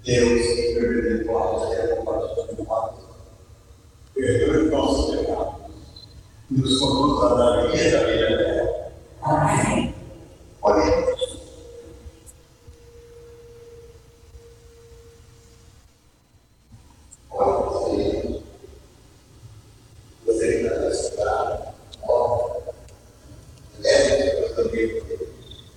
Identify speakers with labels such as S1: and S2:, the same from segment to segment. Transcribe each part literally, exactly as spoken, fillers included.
S1: Deus perdoa e compartilha com nós. Perdoe nossos pecados. Nos conduz à alegria da vida eterna. Amém. Oremos. Ora, você, você que está na cidade, ora, leve para também por Deus.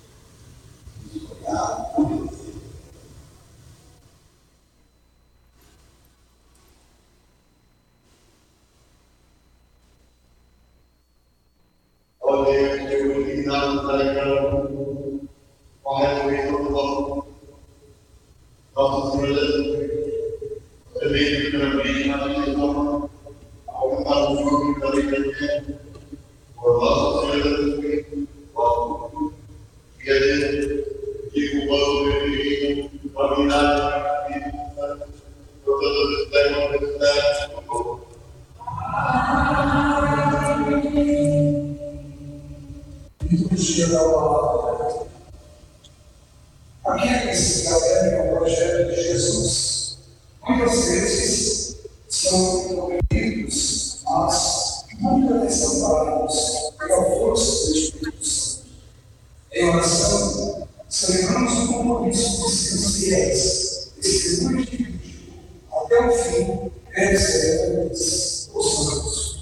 S1: Ó Deus, que eu indignado para lembrar com a revolução do nosso nosso Senhor Jesus, também também na missão, aumentar o nome da igreja, por nosso Senhor Jesus, nosso Filho, digo o vosso bem-vindo, família, por todos os tempos da cidade, por favor. Liturgia da palavra. Aqueles que aderem ao projeto de Jesus, muitas vezes são incumpridos, mas nunca desamparados pela força do Espírito Santo. Em oração, celebramos o compromisso de sermos fiéis, testemunhos de Cristo, até o fim, recebendo os santos.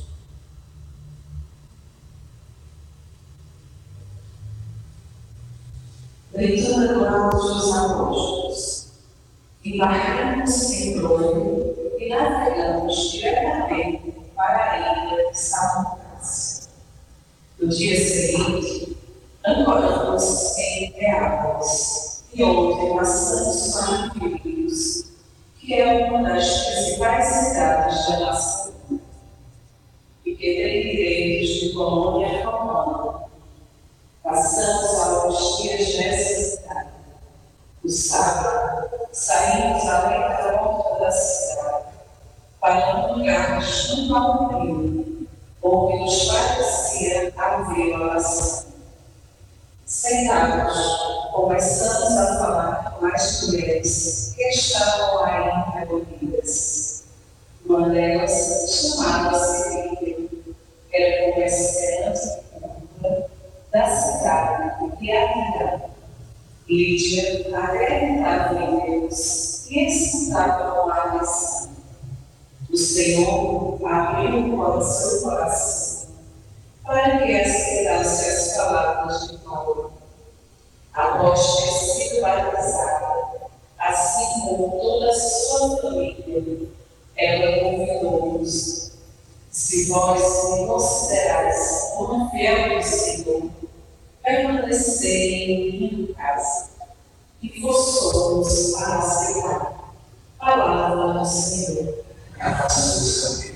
S2: Leitura do Atos dos Apóstolos. Embarcamos em Troia e navegamos diretamente para a ilha de Salmocácia. No dia seguinte, ancoramos em Neápolis e onde passamos para Filipos, que é uma das principais cidades da nação, e que tem direitos de colônia romana. Passamos alguns dias nessa cidade. No sábado, saímos além da porta da cidade, para um lugar junto ao rio, onde nos parecia haver oração. Sentados, começamos a falar com as mulheres que estavam aí reunidas. Uma delas chamava-se Lídia, era comerciante da cidade de Atirá. Lídia acreditava em Deus e escutava com atenção. O Senhor abriu o seu coração para que aceitasse as palavras de Paulo. Após ter sido batizada, assim como toda a sua família, ela convidou-nos: se vós me considerais como fiel do Senhor, permanecei em minha casa, e forçou-nos a aceitar a palavra do Senhor.
S1: Graças a Deus.